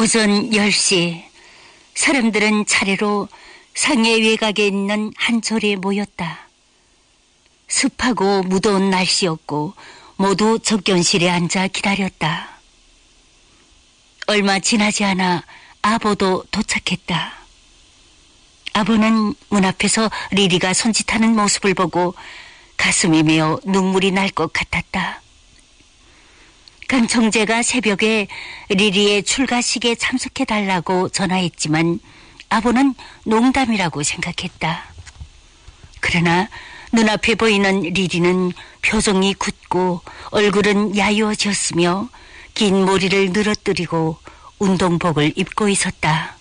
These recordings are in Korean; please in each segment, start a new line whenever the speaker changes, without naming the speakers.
오전 10시 사람들은 차례로 상해 외곽에 있는 한 절에 모였다. 습하고 무더운 날씨였고 모두 접견실에 앉아 기다렸다. 얼마 지나지 않아 아보도 도착했다. 아보는 문 앞에서 리리가 손짓하는 모습을 보고 가슴이 메어 눈물이 날 것 같았다. 강 총재가 새벽에 리리의 출가식에 참석해달라고 전화했지만 아보는 농담이라고 생각했다. 그러나 눈앞에 보이는 리리는 표정이 굳고 얼굴은 야유어졌으며 긴 머리를 늘어뜨리고 운동복을 입고 있었다.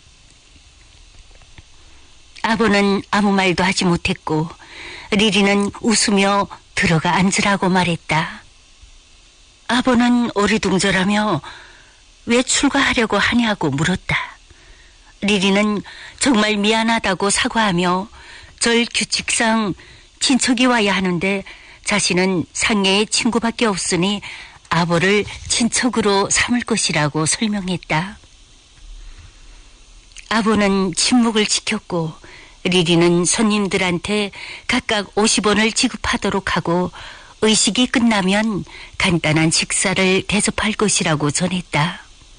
아보는 아무 말도 하지 못했고 리리는 웃으며 들어가 앉으라고 말했다. 아보는 어리둥절하며 왜 출가하려고 하냐고 물었다. 리리는 정말 미안하다고 사과하며 절 규칙상 친척이 와야 하는데 자신은 상해의 친구밖에 없으니 아보를 친척으로 삼을 것이라고 설명했다. 아보는 침묵을 지켰고 리리는 손님들한테 각각 50원을 지급하도록 하고 의식이 끝나면 간단한 식사를 대접할 것이라고 전했다.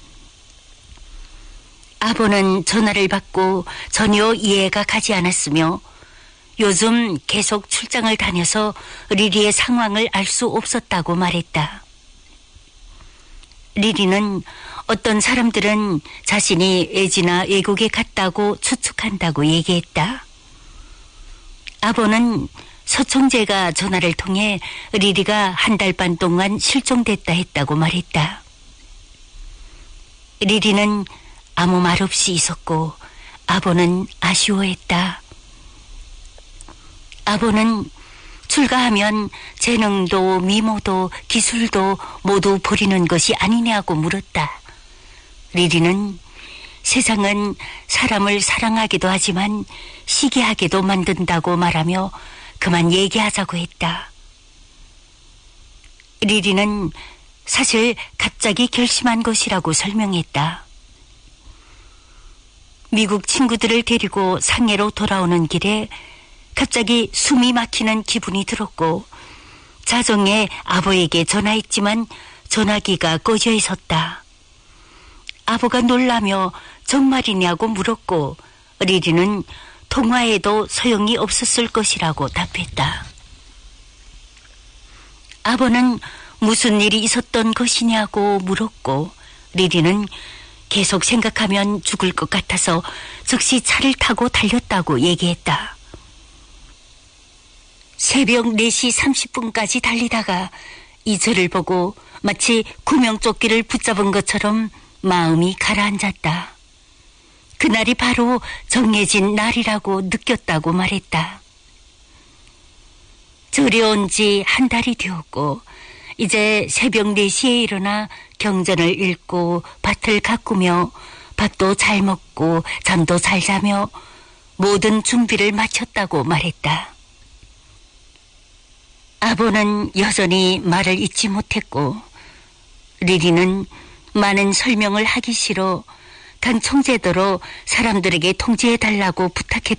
아보는 전화를 받고 전혀 이해가 가지 않았으며 요즘 계속 출장을 다녀서 리리의 상황을 알 수 없었다고 말했다. 리리는 어떤 사람들은 자신이 외지나 외국에 갔다고 추측한다고 얘기했다. 아보는 서총재가 전화를 통해 리리가 한 달 반 동안 실종됐다 했다고 말했다. 리리는 아무 말 없이 있었고 아보는 아쉬워했다. 아보는 출가하면 재능도 미모도 기술도 모두 버리는 것이 아니냐고 물었다. 리리는 세상은 사람을 사랑하기도 하지만 시기하게도 만든다고 말하며 그만 얘기하자고 했다. 리리는 사실 갑자기 결심한 것이라고 설명했다. 미국 친구들을 데리고 상해로 돌아오는 길에 갑자기 숨이 막히는 기분이 들었고 자정에 아버에게 전화했지만 전화기가 꺼져 있었다. 아버가 놀라며 정말이냐고 물었고 리리는 통화해도 소용이 없었을 것이라고 답했다. 아버는 무슨 일이 있었던 것이냐고 물었고 리리는 계속 생각하면 죽을 것 같아서 즉시 차를 타고 달렸다고 얘기했다. 새벽 4시 30분까지 달리다가 이 절을 보고 마치 구명조끼를 붙잡은 것처럼 마음이 가라앉았다. 그날이 바로 정해진 날이라고 느꼈다고 말했다. 절에 온 지 한 달이 되었고 이제 새벽 4시에 일어나 경전을 읽고 밭을 가꾸며 밥도 잘 먹고 잠도 잘 자며 모든 준비를 마쳤다고 말했다. 아보는 여전히 말을 잇지 못했고 리리는 많은 설명을 하기 싫어 강 총재더러 사람들에게 통지해달라고 부탁했다.